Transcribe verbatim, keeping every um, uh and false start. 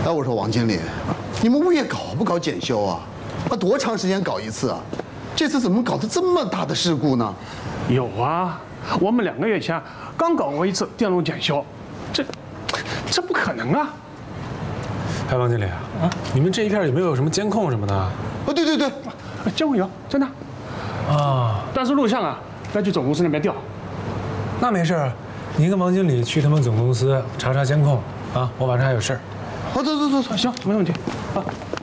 哎，我说王经理，你们物业搞不搞检修啊？啊，多长时间搞一次啊？这次怎么搞得这么大的事故呢？ 有啊，我们两个月前刚搞过一次电路检修，这这不可能啊！ 哎，王经理啊，你们这一片有没有什么监控什么的？ 哦，对对对， 监控有，真的。 啊， 但是录像啊，要去总公司那边调。 那没事，您跟王经理去他们总公司查查监控啊，我晚上还有事儿。 好，走走走走， 行，没问题。啊。